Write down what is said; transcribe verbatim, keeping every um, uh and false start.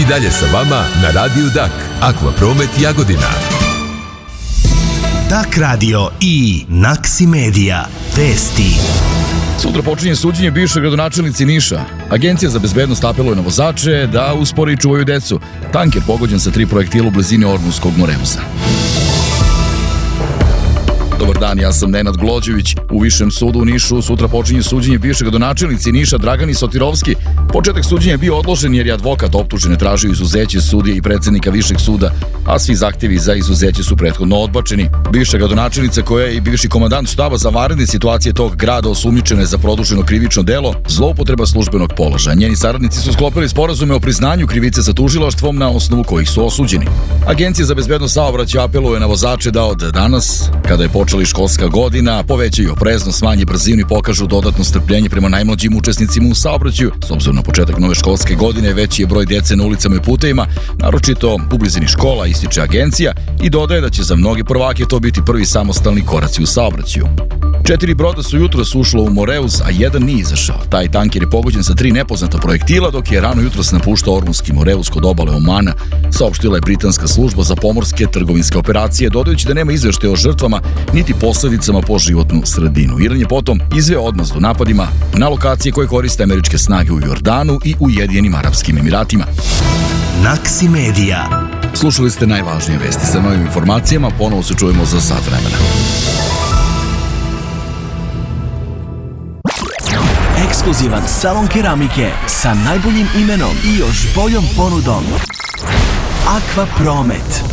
I dalje sa vama na Radiju Dak, Akvapromet Jagodina. Dak radio i Naksi Medija. Vesti. Sutra počinje suđenje bivšoj gradonačelnici Niša. Agencija za bezbednost apeluje na vozače da uspore i čuvaju decu. Tanker pogođen sa tri projektila u blizini Ormoskog Moreuza. Dobar dan, ja sam Nenad Glođević. U Višem sudu u Nišu sutra počinje suđenje bivše gradonačelnici Niša Dragani Sotirovski. Početak suđenja je bio odložen jer je advokat optužene tražio izuzeće sudije i predsednika Višeg suda, a svi zahtevi za izuzeće su prethodno odbačeni. Bivša gradonačelnica, koja je i bivši komandant štaba za vanredne situacije tog grada, osumnjičena je za produženo krivično delo zloupotreba službenog položaja. Njeni saradnici su sklopili sporazume o priznanju krivice sa tužilaštvom na osnovu kojih su osuđeni. Agencija za bezbednost saobraćaja apeluje na vozače da od danas, kada je počela školska godina, povećaju opreznost, smanje brzinu i pokažu dodatno strpljenje prema najmlađim učesnicima u saobraćaju. S obzirom na početak nove školske godine, veći je broj dece na ulicama i putevima, naročito u blizini škola, ističe agencija i dodaje da će za mnoge prvake to biti prvi samostalni koraci u saobraćaju. Četiri broda su jutros ušlo u Moreuz, a jedan nije izašao. Taj tanker je pogođen sa tri nepoznata projektila dok je rano jutros napuštao Ormonski Moreuz kod obale Omana, saopštila je britanska služba za pomorske trgovinske operacije, dodajući da nema izveštaja o žrtvama niti posledicama po životnu sredinu. Iran je potom izveo odmazdu napadima na lokacije koje koriste američke snage u Jordanu i Ujedinjenim Arapskim Emiratima. Naksi Medija. Slušali ste najvažnije vesti. Sa novim informacijama ponovo se čujemo za sat vremena. Ekskluzivan salon keramike sa najboljim imenom i još boljom ponudom. Akvapromet.